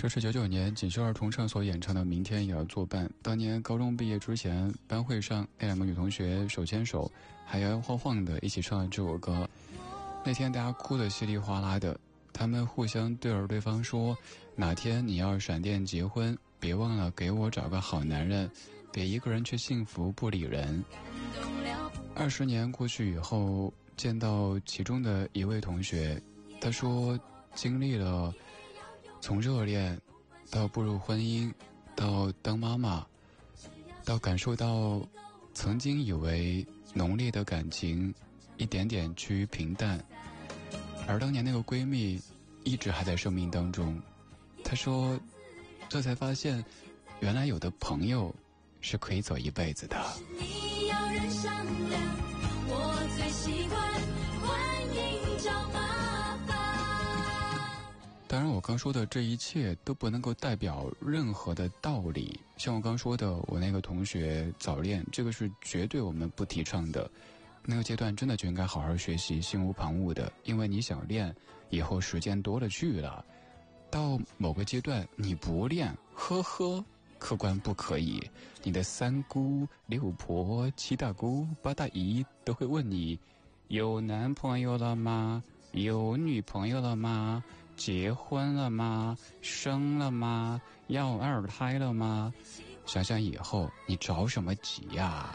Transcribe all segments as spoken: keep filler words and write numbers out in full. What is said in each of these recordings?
这是九九年锦绣二重唱所演唱的《明天也要作伴》。当年高中毕业之前，班会上那两个女同学手牵手，还摇摇晃晃的一起唱了这首歌。那天大家哭得稀里哗啦的，他们互相对着对方说：“哪天你要闪电结婚，别忘了给我找个好男人，别一个人去幸福不理人。”二十年过去以后，见到其中的一位同学，他说经历了从热恋到步入婚姻，到当妈妈，到感受到曾经以为浓烈的感情一点点趋于平淡，而当年那个闺蜜一直还在生命当中。她说这才发现原来有的朋友是可以走一辈子的。 你要人善良，我最喜欢欢迎找麻烦。 当然我刚说的这一切都不能够代表任何的道理，像我刚说的我那个同学早恋，这个是绝对我们不提倡的。那个阶段真的就应该好好学习，心无旁骛的，因为你想练以后时间多了去了，到某个阶段你不练，呵呵，客观不可以，你的三姑六婆七大姑八大姨都会问你有男朋友了吗？有女朋友了吗？结婚了吗？生了吗？要二胎了吗？想想以后你着什么急呀？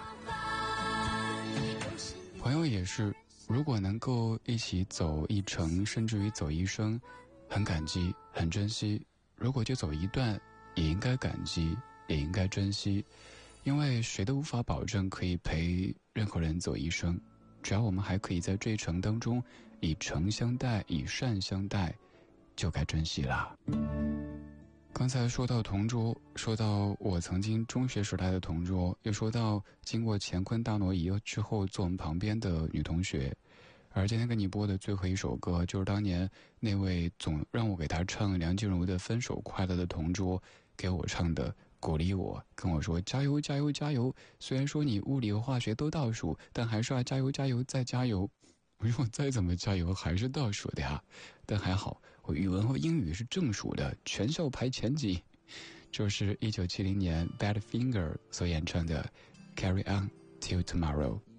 朋友也是，如果能够一起走一程，甚至于走一生，很感激很珍惜。如果就走一段，也应该感激也应该珍惜，因为谁都无法保证可以陪任何人走一生，只要我们还可以在这一程当中以诚相待，以善相待，就该珍惜啦。刚才说到同桌，说到我曾经中学时代的同桌，又说到经过乾坤大挪移之后坐我们旁边的女同学。而今天跟你播的最后一首歌，就是当年那位总让我给他唱梁静茹的《分手快乐》的同桌给我唱的，鼓励我，跟我说加油加油加油，虽然说你物理和化学都倒数，但还是要加油加油再加油。我说再怎么加油还是倒数的呀，但还好我语文和英语是正数的，全校排前几。这是一九七零年 Badfinger 所演唱的 Carry On Till Tomorrow。